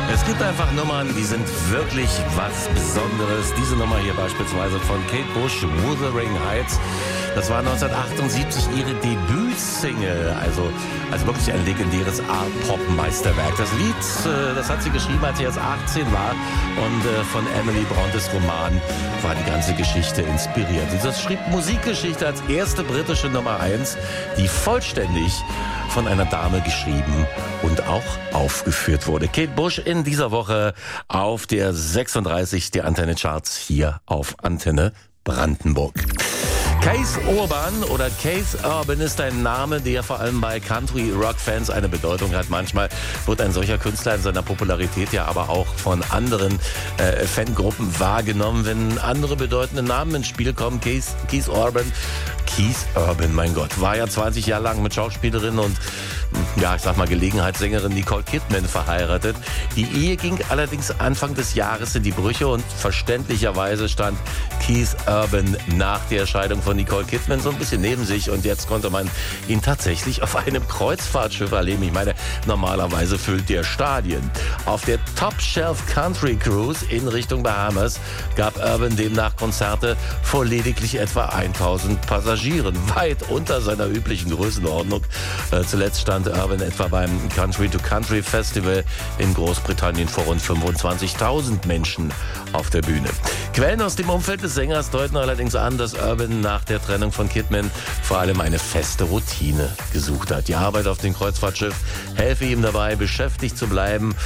Es gibt einfach Nummern, die sind wirklich was Besonderes. Diese Nummer hier beispielsweise von Kate Bush, Wuthering Heights. Das war 1978 ihre Debütsingle, also wirklich ein legendäres Art-Pop-Meisterwerk. Das Lied, das hat sie geschrieben, als sie erst 18 war, und von Emily Brontes Roman war die ganze Geschichte inspiriert. Und das schrieb Musikgeschichte als erste britische Nummer 1, die vollständig von einer Dame geschrieben und auch aufgeführt wurde. Kate Bush in dieser Woche auf der 36 der Antenne Charts hier auf Antenne Brandenburg. Keith Urban oder Keith Urban ist ein Name, der vor allem bei Country-Rock-Fans eine Bedeutung hat. Manchmal wird ein solcher Künstler in seiner Popularität ja aber auch von anderen Fangruppen wahrgenommen, wenn andere bedeutende Namen ins Spiel kommen. Keith Urban, mein Gott, war ja 20 Jahre lang mit Schauspielerin und Gelegenheitssängerin Nicole Kidman verheiratet. Die Ehe ging allerdings Anfang des Jahres in die Brüche und verständlicherweise stand Keith Urban nach der Scheidung von Nicole Kidman so ein bisschen neben sich, und jetzt konnte man ihn tatsächlich auf einem Kreuzfahrtschiff erleben. Ich meine, normalerweise füllt der Stadien. Auf der Top Shelf Country Cruise in Richtung Bahamas gab Urban demnach Konzerte vor lediglich etwa 1000 Passagieren, weit unter seiner üblichen Größenordnung. Zuletzt stand Urban etwa beim Country to Country Festival in Großbritannien vor rund 25.000 Menschen auf der Bühne. Quellen aus dem Umfeld des Sängers deuten allerdings an, dass Urban nach der Trennung von Kidman vor allem eine feste Routine gesucht hat. Die Arbeit auf dem Kreuzfahrtschiff helfe ihm dabei, beschäftigt zu bleiben